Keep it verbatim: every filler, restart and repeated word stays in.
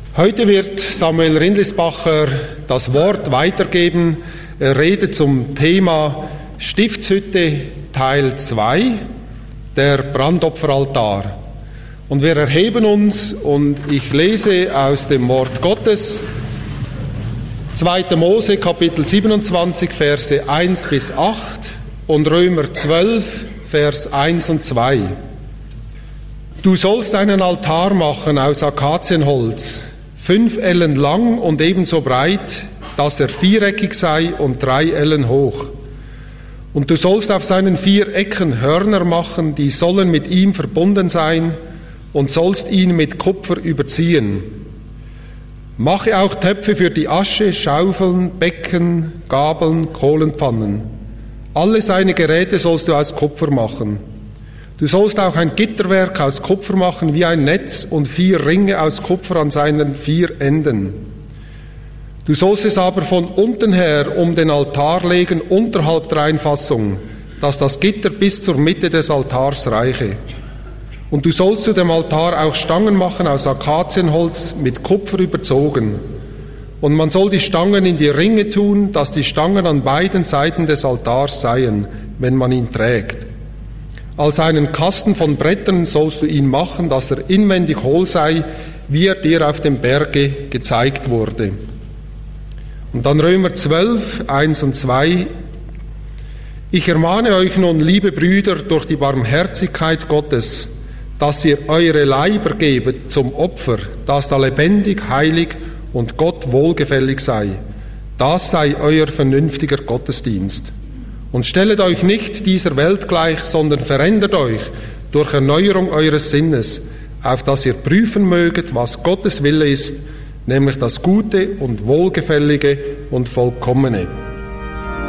Heute wird Samuel Rindlisbacher das Wort weitergeben. Er redet zum Thema Stiftshütte Teil zwei, der Brandopferaltar. Und wir erheben uns und ich lese aus dem Wort Gottes zweiter Mose Kapitel siebenundzwanzig, Verse eins bis acht und Römer zwölf, Vers eins und zwei. Du sollst einen Altar machen aus Akazienholz, fünf Ellen lang und ebenso breit, dass er viereckig sei und drei Ellen hoch. Und du sollst auf seinen vier Ecken Hörner machen, die sollen mit ihm verbunden sein, und sollst ihn mit Kupfer überziehen. Mache auch Töpfe für die Asche, Schaufeln, Becken, Gabeln, Kohlenpfannen. Alle seine Geräte sollst du aus Kupfer machen. Du sollst auch ein Gitterwerk aus Kupfer machen wie ein Netz und vier Ringe aus Kupfer an seinen vier Enden. Du sollst es aber von unten her um den Altar legen, unterhalb der Einfassung, dass das Gitter bis zur Mitte des Altars reiche. Und du sollst zu dem Altar auch Stangen machen aus Akazienholz mit Kupfer überzogen. Und man soll die Stangen in die Ringe tun, dass die Stangen an beiden Seiten des Altars seien, wenn man ihn trägt. Als einen Kasten von Brettern sollst du ihn machen, dass er inwendig hohl sei, wie er dir auf dem Berge gezeigt wurde. Und dann Römer zwölf, eins und zwei. Ich ermahne euch nun, liebe Brüder, durch die Barmherzigkeit Gottes, dass ihr eure Leiber gebet zum Opfer, das da lebendig, heilig und Gott wohlgefällig sei. Das sei euer vernünftiger Gottesdienst. Und stellet euch nicht dieser Welt gleich, sondern verändert euch durch Erneuerung eures Sinnes, auf dass ihr prüfen möget, was Gottes Wille ist, nämlich das Gute und Wohlgefällige und Vollkommene.